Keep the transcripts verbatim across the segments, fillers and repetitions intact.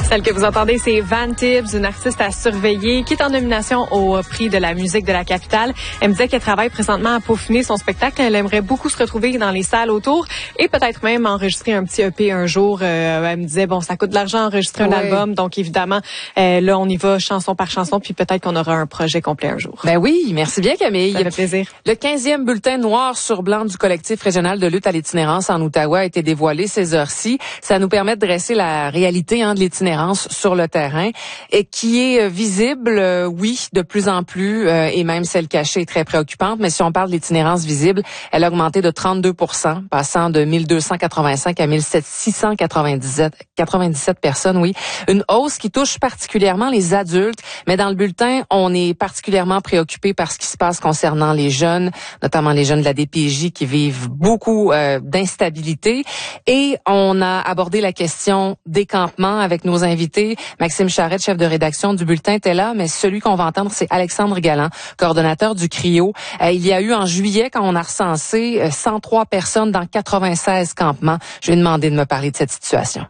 Celle que vous entendez, c'est Van Tibbs, une artiste à surveiller, qui est en nomination au prix de la musique de la capitale. Elle me disait qu'elle travaille présentement à peaufiner son spectacle. Elle aimerait beaucoup se retrouver dans les salles autour et peut-être même enregistrer un petit E P un jour. Euh, elle me disait, bon, ça coûte de l'argent enregistrer oui. un album, donc évidemment, euh, là, on y va chanson par chanson, puis peut-être qu'on aura un projet complet un jour. Ben oui, merci bien Camille. Ça fait plaisir. Le quinzième bulletin noir sur blanc du collectif régional de lutte à l'itinérance en Outaouais a été dévoilé ces heures-ci. Ça nous permet de dresser la réalité hein, de l'itinérance sur le terrain et qui est visible, euh, oui, de plus en plus, euh, et même celle cachée est très préoccupante. Mais si on parle de l'itinérance visible, elle a augmenté de trente-deux pour cent, passant de mille deux cent quatre-vingt-cinq à mille six cent quatre-vingt-dix-sept, quatre-vingt-dix-sept personnes, oui. Une hausse qui touche particulièrement les adultes, mais dans le bulletin, on est particulièrement préoccupé par ce qui se passe concernant les jeunes, notamment les jeunes de la D P J qui vivent beaucoup euh, d'instabilité. Et on a abordé la question des campements avec nos invités. Maxime Charette, chef de rédaction du bulletin, était là, mais celui qu'on va entendre, c'est Alexandre Galland, coordonnateur du C R I O. Euh, il y a eu en juillet, quand on a recensé euh, cent trois personnes dans quatre-vingt-seize campements. Je lui ai demandé de me parler de cette situation.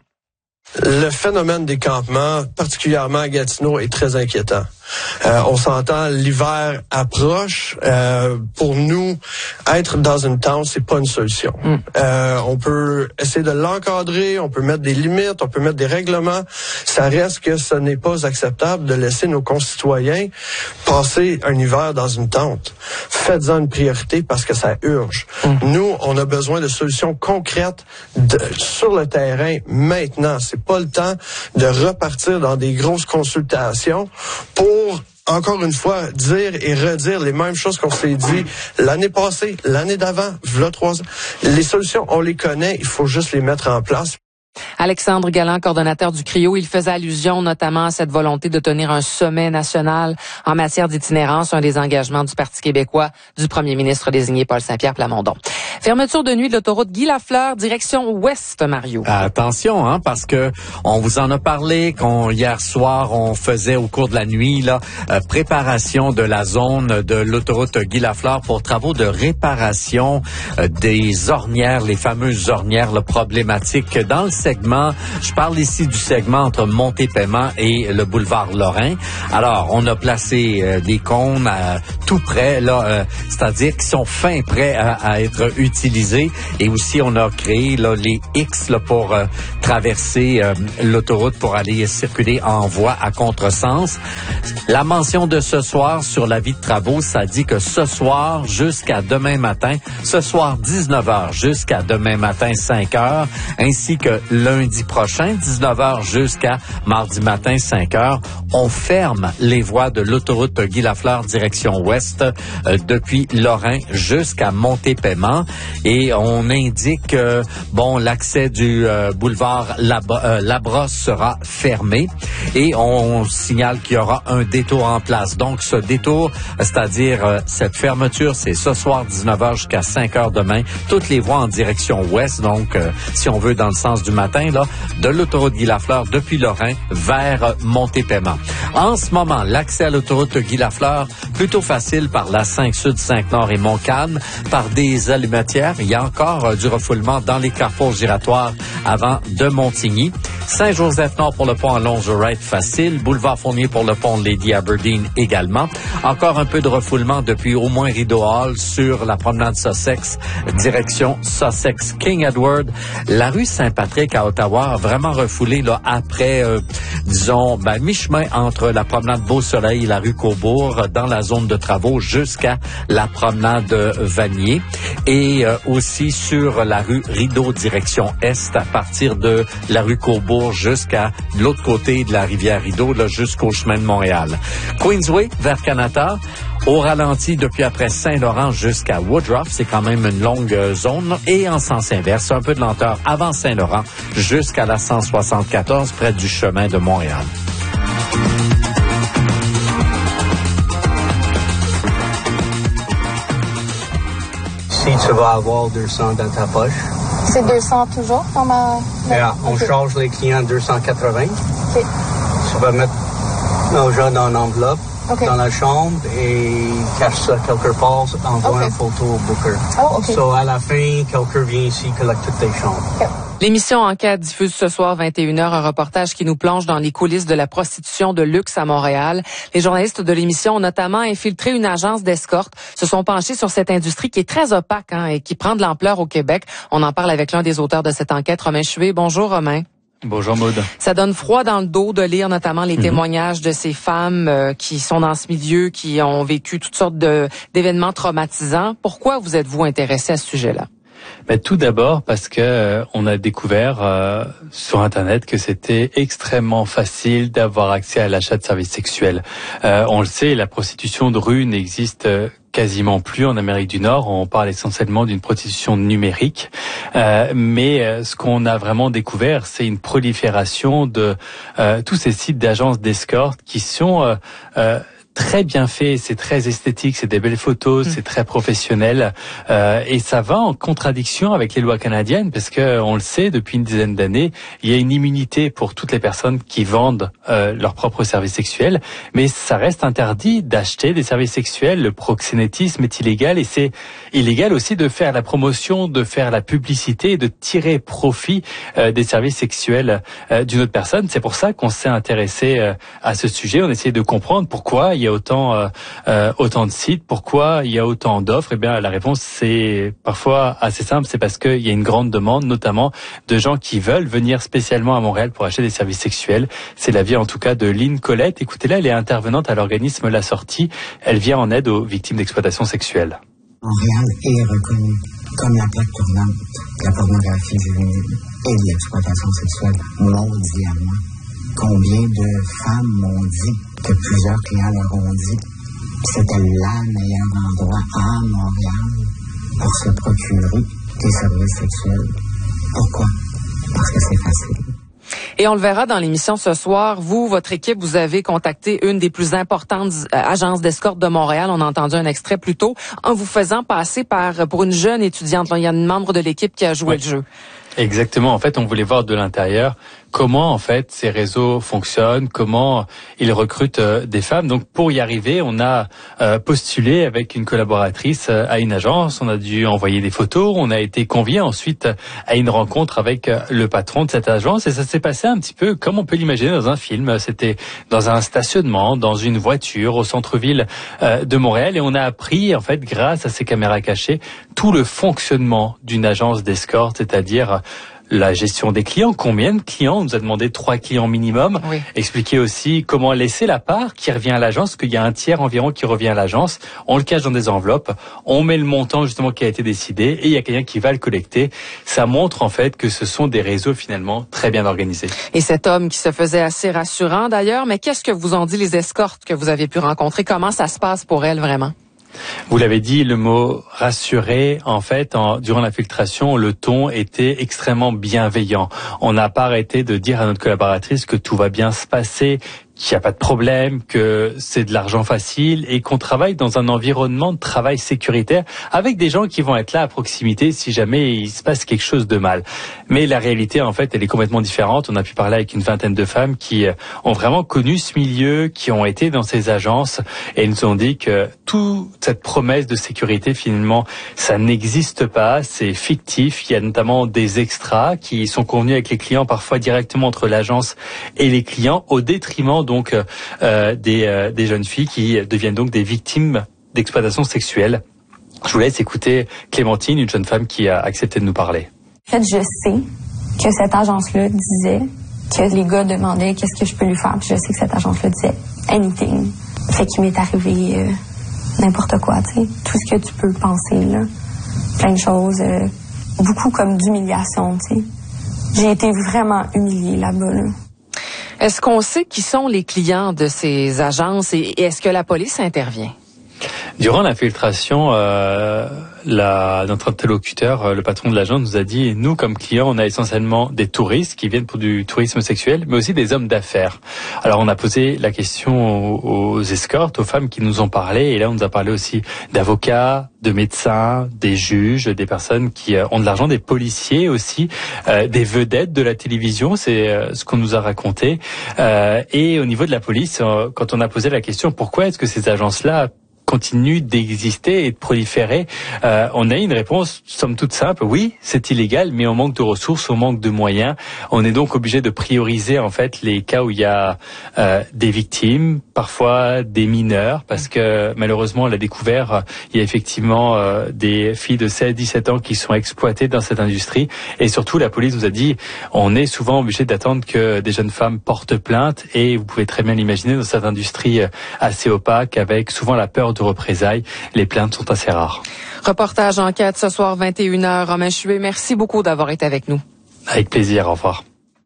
Le phénomène des campements, particulièrement à Gatineau, est très inquiétant. Euh, on s'entend, l'hiver approche. Euh, pour nous, être dans une tente, c'est pas une solution. Mm. Euh, on peut essayer de l'encadrer, on peut mettre des limites, on peut mettre des règlements. Ça reste que ce n'est pas acceptable de laisser nos concitoyens passer un hiver dans une tente. Faites-en une priorité parce que ça urge. Mm. Nous, on a besoin de solutions concrètes de, sur le terrain maintenant. C'est pas le temps de repartir dans des grosses consultations pour encore une fois, dire et redire les mêmes choses qu'on s'est dit l'année passée, l'année d'avant, v'là trois ans. Les solutions, on les connaît, il faut juste les mettre en place. Alexandre Galland, coordonnateur du C R I O, il faisait allusion notamment à cette volonté de tenir un sommet national en matière d'itinérance, un des engagements du Parti québécois du premier ministre désigné Paul Saint-Pierre Plamondon. Fermeture de nuit de l'autoroute Guy Lafleur, direction ouest, Mario. Attention, hein, parce que on vous en a parlé qu'on hier soir on faisait au cours de la nuit là euh, préparation de la zone de l'autoroute Guy Lafleur pour travaux de réparation euh, des ornières, les fameuses ornières là, problématiques dans le segment. Je parle ici du segment entre Montée-Paiement et le boulevard Lorrain. Alors, on a placé euh, des cônes euh, tout près là, euh, c'est-à-dire qui sont fin prêts à, à être utilisés. Utilisé. Et aussi, on a créé là, les X là, pour euh, traverser euh, l'autoroute pour aller circuler en voie à contresens. La mention de ce soir sur l'avis de travaux, ça dit que ce soir jusqu'à demain matin, ce soir dix-neuf heures jusqu'à demain matin cinq heures, ainsi que lundi prochain dix-neuf heures jusqu'à mardi matin cinq heures, on ferme les voies de l'autoroute Guy Lafleur direction ouest euh, depuis Lorrain jusqu'à Montée-Paiement. Et on indique que, bon, l'accès du euh, boulevard Lab- euh, Labrosse sera fermé et on signale qu'il y aura un détour en place. Donc, ce détour, c'est-à-dire euh, cette fermeture, c'est ce soir dix-neuf heures jusqu'à cinq heures demain. Toutes les voies en direction ouest, donc, euh, si on veut, dans le sens du matin, là, de l'autoroute Guy Lafleur depuis Lorrain vers euh, Montée-Paiement. En ce moment, l'accès à l'autoroute Guy Lafleur, plutôt facile par la cinq Sud, cinq Nord et Montcalm, par des allumetières. Il y a encore euh, du refoulement dans les carrefours giratoires avant de Montigny. Saint-Joseph-Nord pour le pont à Longerite, facile. Boulevard Fournier pour le pont de Lady Aberdeen également. Encore un peu de refoulement depuis au moins Rideau Hall sur la promenade Sussex, direction Sussex King Edward. La rue Saint-Patrick à Ottawa a vraiment refoulé là, après, euh, disons, ben, mi-chemin entre la promenade Beau-Soleil et la rue Cobourg dans la zone de travaux jusqu'à la promenade Vanier. Et euh, aussi sur la rue Rideau, direction Est, à partir de la rue Cobourg jusqu'à l'autre côté de la rivière Rideau, là, jusqu'au chemin de Montréal. Queensway vers Canada, au ralenti depuis après Saint-Laurent jusqu'à Woodruff, c'est quand même une longue euh, zone. Et en sens inverse, un peu de lenteur avant Saint-Laurent jusqu'à la cent soixante-quatorze, près du chemin de Montréal. Si tu vas avoir deux cents dans ta poche. C'est deux cents toujours dans ma... Yeah, on okay. Charge les clients deux cent quatre-vingts. Okay. Tu vas mettre l'argent dans l'enveloppe, okay. dans la chambre et cache ça quelque part, envoie okay. une photo au booker. Oh, okay. So à la fin, quelqu'un vient ici collecter tes chambres. Okay. L'émission Enquête diffuse ce soir vingt et une heures un reportage qui nous plonge dans les coulisses de la prostitution de luxe à Montréal. Les journalistes de l'émission ont notamment infiltré une agence d'escorte, se sont penchés sur cette industrie qui est très opaque hein, et qui prend de l'ampleur au Québec. On en parle avec l'un des auteurs de cette enquête, Romain Chuet. Bonjour Romain. Bonjour Maud. Ça donne froid dans le dos de lire notamment les mm-hmm. témoignages de ces femmes euh, qui sont dans ce milieu, qui ont vécu toutes sortes de, d'événements traumatisants. Pourquoi vous êtes-vous intéressé à ce sujet-là? Ben, tout d'abord parce que euh, on a découvert euh, sur Internet que c'était extrêmement facile d'avoir accès à l'achat de services sexuels. Euh, on le sait, la prostitution de rue n'existe euh, quasiment plus en Amérique du Nord. On parle essentiellement d'une prostitution numérique. Euh, mais euh, ce qu'on a vraiment découvert, c'est une prolifération de euh, tous ces sites d'agences d'escorte qui sont euh, euh, très bien fait, c'est très esthétique, c'est des belles photos, mmh. c'est très professionnel euh, et ça va en contradiction avec les lois canadiennes parce que on le sait depuis une dizaine d'années, il y a une immunité pour toutes les personnes qui vendent euh, leurs propres services sexuels, mais ça reste interdit d'acheter des services sexuels. Le proxénétisme est illégal et c'est illégal aussi de faire la promotion, de faire la publicité, de tirer profit euh, des services sexuels euh, d'une autre personne. C'est pour ça qu'on s'est intéressé euh, à ce sujet. On essayait de comprendre pourquoi il y a autant euh, euh, autant de sites, pourquoi il y a autant d'offres. Eh bien, la réponse c'est parfois assez simple, c'est parce qu'il y a une grande demande, notamment de gens qui veulent venir spécialement à Montréal pour acheter des services sexuels. C'est l'avis en tout cas de Lynn Colette. Écoutez-la, elle est intervenante à l'organisme La Sortie. Elle vient en aide aux victimes d'exploitation sexuelle. Montréal est reconnu comme la plaque tournante de la pornographie juvénile et de l'exploitation sexuelle mondialement. Combien de femmes m'ont dit que plusieurs clients leur ont dit que c'était le meilleur endroit à Montréal pour se procurer des services sexuels. Pourquoi? Parce que c'est facile. Et on le verra dans l'émission ce soir. Vous, votre équipe, vous avez contacté une des plus importantes agences d'escorte de Montréal. On a entendu un extrait plus tôt en vous faisant passer par pour une jeune étudiante. Il y a une membre de l'équipe qui a joué oui. le jeu. Exactement. En fait, on voulait voir de l'intérieur comment en fait ces réseaux fonctionnent, comment ils recrutent euh, des femmes. Donc pour y arriver, on a euh, postulé avec une collaboratrice euh, à une agence, on a dû envoyer des photos, on a été convié ensuite à une rencontre avec euh, le patron de cette agence et ça s'est passé un petit peu comme on peut l'imaginer dans un film. C'était dans un stationnement, dans une voiture au centre-ville euh, de Montréal et on a appris en fait grâce à ces caméras cachées tout le fonctionnement d'une agence d'escorte, c'est-à-dire la gestion des clients, combien de clients, on nous a demandé trois clients minimum, oui. Expliquer aussi comment laisser la part qui revient à l'agence, qu'il y a un tiers environ qui revient à l'agence, on le cache dans des enveloppes, on met le montant justement qui a été décidé et il y a quelqu'un qui va le collecter. Ça montre en fait que ce sont des réseaux finalement très bien organisés. Et cet homme qui se faisait assez rassurant d'ailleurs, mais qu'est-ce que vous ont dit les escortes que vous avez pu rencontrer? Comment ça se passe pour elles vraiment? Vous l'avez dit, le mot rassurer, en fait, en, durant l'infiltration, le ton était extrêmement bienveillant. On n'a pas arrêté de dire à notre collaboratrice que tout va bien se passer, qu'il n'y a pas de problème, que c'est de l'argent facile et qu'on travaille dans un environnement de travail sécuritaire avec des gens qui vont être là à proximité si jamais il se passe quelque chose de mal. Mais la réalité, en fait, elle est complètement différente. On a pu parler avec une vingtaine de femmes qui ont vraiment connu ce milieu, qui ont été dans ces agences et nous ont dit que toute cette promesse de sécurité, finalement, ça n'existe pas, c'est fictif. Il y a notamment des extras qui sont convenus avec les clients, parfois directement entre l'agence et les clients, au détriment donc euh, des, euh, des jeunes filles qui deviennent donc des victimes d'exploitation sexuelle. Je vous laisse écouter Clémentine, une jeune femme qui a accepté de nous parler. En fait, je sais que cette agence-là disait que les gars demandaient qu'est-ce que je peux lui faire. Puis je sais que cette agence-là disait anything. Fait qu'il m'est arrivé euh, n'importe quoi, tu sais. Tout ce que tu peux penser, là. Plein de choses. Euh, beaucoup comme d'humiliation, tu sais. J'ai été vraiment humiliée là-bas, là. Est-ce qu'on sait qui sont les clients de ces agences et est-ce que la police intervient? Durant l'infiltration, euh, la, notre interlocuteur, le patron de l'agence, nous a dit, nous, comme clients, on a essentiellement des touristes qui viennent pour du tourisme sexuel, mais aussi des hommes d'affaires. Alors, on a posé la question aux, aux escortes, aux femmes qui nous ont parlé, et là, on nous a parlé aussi d'avocats, de médecins, des juges, des personnes qui ont de l'argent, des policiers aussi, euh, des vedettes de la télévision, c'est euh, ce qu'on nous a raconté. Euh, et au niveau de la police, euh, quand on a posé la question, pourquoi est-ce que ces agences-là continue d'exister et de proliférer. Euh, on a une réponse somme toute simple. Oui, c'est illégal, mais on manque de ressources, on manque de moyens. On est donc obligé de prioriser en fait les cas où il y a euh, des victimes, parfois des mineurs, parce que malheureusement on l'a découvert, il y a effectivement euh, des filles de seize à dix-sept ans qui sont exploitées dans cette industrie. Et surtout, la police nous a dit, on est souvent obligé d'attendre que des jeunes femmes portent plainte. Et vous pouvez très bien l'imaginer, dans cette industrie assez opaque, avec souvent la peur de représailles, les plaintes sont assez rares. Reportage enquête ce soir vingt et une heures. Romain Chuet, merci beaucoup d'avoir été avec nous. Avec plaisir, au revoir.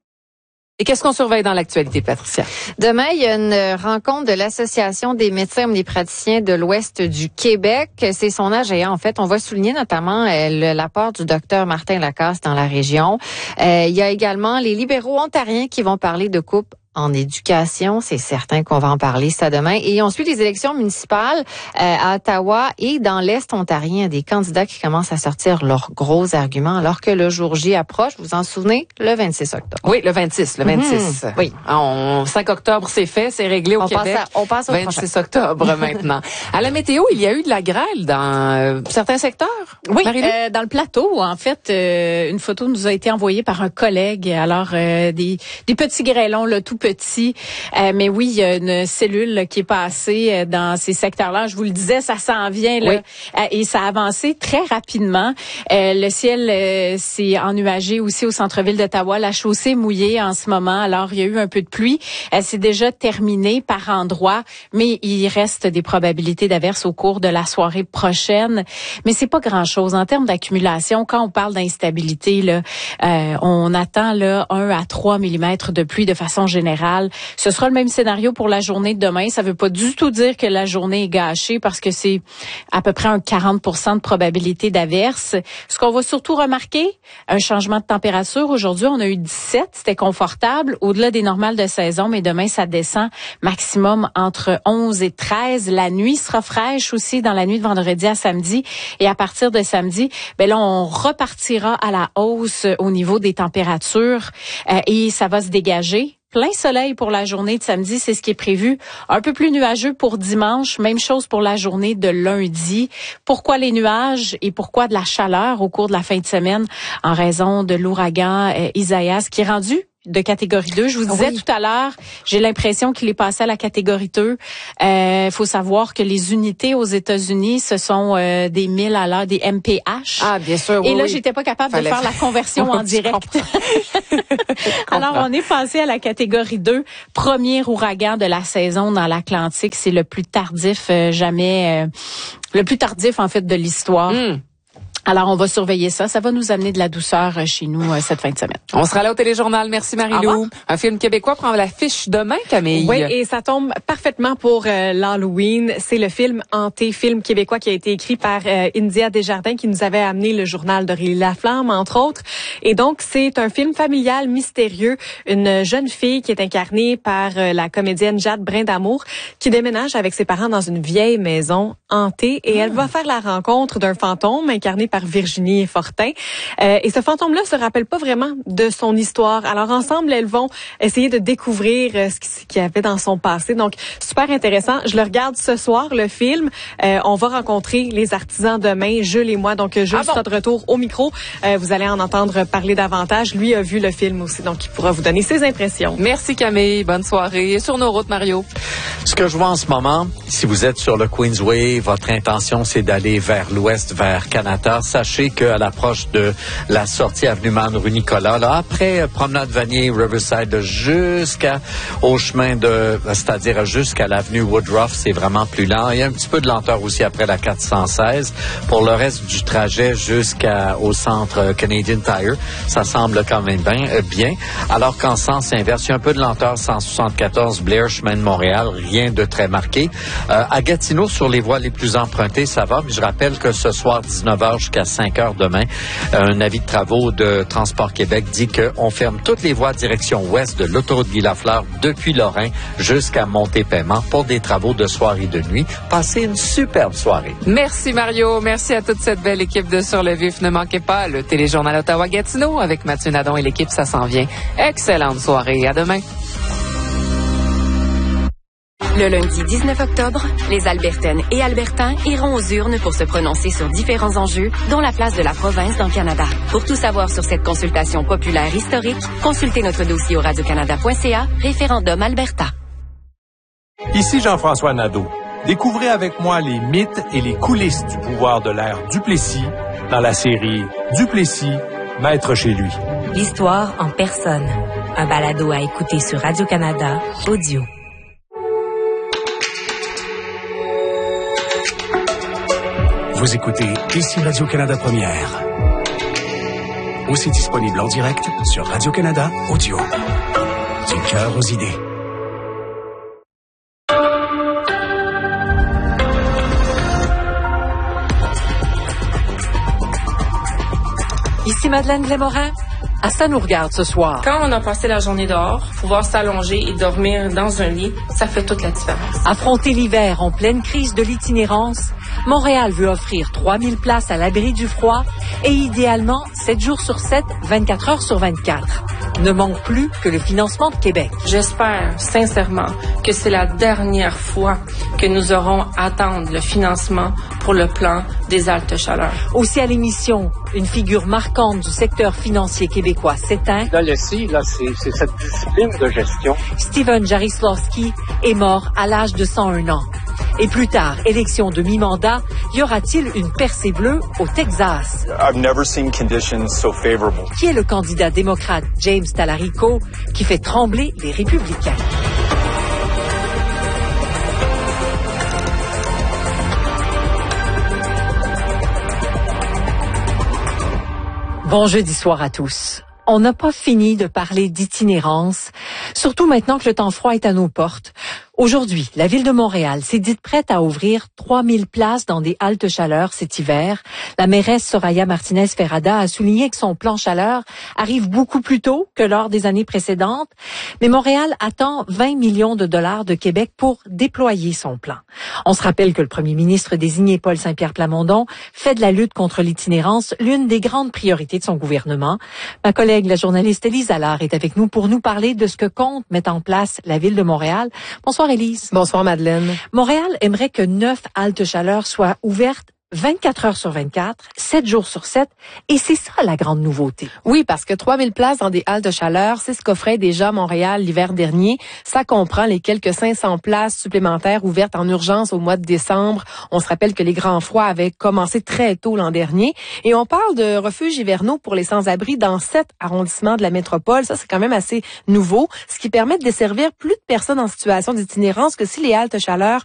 Et qu'est-ce qu'on surveille dans l'actualité, Patricia? Demain, il y a une rencontre de l'Association des médecins omnipraticiens de l'Ouest du Québec. C'est son A G A, en fait. On va souligner notamment euh, l'apport du docteur Martin Lacasse dans la région. Euh, il y a également les libéraux ontariens qui vont parler de coupe en éducation. C'est certain qu'on va en parler ça demain. Et ensuite, les élections municipales euh, à Ottawa et dans l'Est ontarien, des candidats qui commencent à sortir leurs gros arguments alors que le jour J approche. Vous vous en souvenez? Le vingt-six octobre. Oui, le vingt-six. Le vingt-six. Mmh, oui. On, cinq octobre, c'est fait. C'est réglé au on Québec. Passe à, on passe au vingt-six prochain. octobre maintenant. À la météo, il y a eu de la grêle dans euh, certains secteurs. Oui, euh, dans le plateau, en fait, euh, une photo nous a été envoyée par un collègue. Alors, euh, des, des petits grêlons, là, tout petits. Euh, mais oui, il y a une cellule qui est passée dans ces secteurs-là. Je vous le disais, ça s'en vient là, oui. euh, et ça a avancé très rapidement. Euh, le ciel euh, s'est ennuagé aussi au centre-ville d'Ottawa. La chaussée est mouillée en ce moment. Alors, il y a eu un peu de pluie. Elle s'est déjà terminée par endroits, mais il reste des probabilités d'averses au cours de la soirée prochaine. Mais c'est pas grand-chose en termes d'accumulation. Quand on parle d'instabilité, là, euh, on attend là un à trois millimètres de pluie de façon générale. Ce sera le même scénario pour la journée de demain. Ça veut pas du tout dire que la journée est gâchée parce que c'est à peu près un quarante pour cent de probabilité d'averse. Ce qu'on va surtout remarquer, un changement de température. Aujourd'hui, on a eu dix-sept. C'était confortable, au-delà des normales de saison, mais demain, ça descend maximum entre onze et treize. La nuit sera fraîche aussi dans la nuit de vendredi à samedi. Et à partir de samedi, ben là, on repartira à la hausse au niveau des températures euh, et ça va se dégager. Plein soleil pour la journée de samedi, c'est ce qui est prévu. Un peu plus nuageux pour dimanche, même chose pour la journée de lundi. Pourquoi les nuages et pourquoi de la chaleur au cours de la fin de semaine en raison de l'ouragan euh, Isaias qui est rendu de catégorie deux. Je vous disais oui. tout à l'heure, j'ai l'impression qu'il est passé à la catégorie deux. Il euh, faut savoir que les unités aux États-Unis, ce sont euh, des milles à l'heure, des M P H. Ah, bien sûr, oui, Et là, oui. j'étais pas capable Fallait... de faire la conversion en direct. Alors, on est passé à la catégorie deux. Premier ouragan de la saison dans l'Atlantique. C'est le plus tardif euh, jamais... Euh, le plus tardif, en fait, de l'histoire. Mm. Alors, on va surveiller ça. Ça va nous amener de la douceur chez nous euh, cette fin de semaine. On sera là au Téléjournal. Merci Marie-Lou. Un film québécois prend l'affiche demain, Camille. Oui, et ça tombe parfaitement pour euh, l'Halloween. C'est le film Hanté, film québécois qui a été écrit par euh, India Desjardins qui nous avait amené le journal d'Aurélie Laflamme, entre autres. Et donc, c'est un film familial mystérieux. Une jeune fille qui est incarnée par euh, la comédienne Jade Brindamour qui déménage avec ses parents dans une vieille maison hantée et ah. elle va faire la rencontre d'un fantôme incarné par Virginie Fortin. Euh, et ce fantôme-là se rappelle pas vraiment de son histoire. Alors ensemble, elles vont essayer de découvrir euh, ce qu'il y avait dans son passé. Donc super intéressant. Je le regarde ce soir, le film. Euh, on va rencontrer les artisans demain, Jules et moi. Donc Jules ah bon? sera de retour au micro. Euh, vous allez en entendre parler davantage. Lui a vu le film aussi, donc il pourra vous donner ses impressions. Merci Camille. Bonne soirée. Et sur nos routes, Mario. Ce que je vois en ce moment, si vous êtes sur le Queensway, votre intention c'est d'aller vers l'ouest, vers Canada. Sachez qu'à l'approche de la sortie avenue Mandru-Nicolas, là, après euh, promenade Vanier, Riverside, jusqu'au chemin de, c'est-à-dire jusqu'à l'avenue Woodruff, c'est vraiment plus lent. Il y a un petit peu de lenteur aussi après la quatre cent seize. Pour le reste du trajet jusqu'au centre Canadian Tire, ça semble quand même bien. Euh, bien. Alors qu'en sens inverse, il y a un peu de lenteur cent soixante-quatorze Blair, chemin de Montréal, rien de très marqué. Euh, à Gatineau, sur les voies les plus empruntées, ça va, mais je rappelle que ce soir, dix-neuf heures jusqu'à cinq heures demain, un avis de travaux de Transport Québec dit qu'on ferme toutes les voies direction ouest de l'autoroute Guy Lafleur depuis Lorrain jusqu'à Monté-Paiement pour des travaux de soir et de nuit. Passez une superbe soirée. Merci Mario. Merci à toute cette belle équipe de Sur le Vif. Ne manquez pas le Téléjournal Ottawa-Gatineau avec Mathieu Nadon et l'équipe. Ça s'en vient. Excellente soirée. À demain. Le lundi dix-neuf octobre, les Albertaines et Albertains iront aux urnes pour se prononcer sur différents enjeux, dont la place de la province dans le Canada. Pour tout savoir sur cette consultation populaire historique, consultez notre dossier au radio canada point c a, référendum Alberta. Ici Jean-François Nadeau. Découvrez avec moi les mythes et les coulisses du pouvoir de l'ère Duplessis dans la série Duplessis, maître chez lui. L'histoire en personne. Un balado à écouter sur Radio-Canada Audio. Vous écoutez ici Radio-Canada Première. Aussi disponible en direct sur Radio-Canada Audio. Du cœur aux idées. Ici Madeleine Glémorin. À ça nous regarde ce soir. Quand on a passé la journée dehors, pouvoir s'allonger et dormir dans un lit, ça fait toute la différence. Affronter l'hiver en pleine crise de l'itinérance, Montréal veut offrir trois mille places à l'abri du froid et idéalement sept jours sur sept, vingt-quatre heures sur vingt-quatre. Ne manque plus que le financement de Québec. J'espère sincèrement que c'est la dernière fois que nous aurons à attendre le financement pour le plan des altes chaleurs. Aussi à l'émission, une figure marquante du secteur financier québécois s'éteint. Là, le C, là, c'est, c'est cette discipline de gestion. Steven Jarislowski est mort à l'âge de cent un ans. Et plus tard, élection de mi-mandat, y aura-t-il une percée bleue au Texas? I've never seen conditions so favorable. Qui est le candidat démocrate James Talarico qui fait trembler les républicains? Bon jeudi soir à tous. On n'a pas fini de parler d'itinérance, surtout maintenant que le temps froid est à nos portes. Aujourd'hui, la Ville de Montréal s'est dite prête à ouvrir trois mille places dans des haltes chaleur cet hiver. La mairesse Soraya Martinez-Ferrada a souligné que son plan chaleur arrive beaucoup plus tôt que lors des années précédentes. Mais Montréal attend vingt millions de dollars de Québec pour déployer son plan. On se rappelle que le premier ministre désigné Paul Saint-Pierre Plamondon fait de la lutte contre l'itinérance l'une des grandes priorités de son gouvernement. Ma collègue, la journaliste Élise Allard, est avec nous pour nous parler de ce que compte mettre en place la Ville de Montréal. Bonsoir Élise. Bonsoir Madeleine. Montréal aimerait que neuf haltes chaleur soient ouvertes vingt-quatre heures sur vingt-quatre, sept jours sur sept, et c'est ça la grande nouveauté. Oui, parce que trois mille places dans des haltes de chaleur, c'est ce qu'offrait déjà Montréal l'hiver dernier. Ça comprend les quelques cinq cents places supplémentaires ouvertes en urgence au mois de décembre. On se rappelle que les grands froids avaient commencé très tôt l'an dernier. Et on parle de refuges hivernaux pour les sans-abri dans sept arrondissements de la métropole. Ça, c'est quand même assez nouveau, ce qui permet de desservir plus de personnes en situation d'itinérance que si les haltes chaleur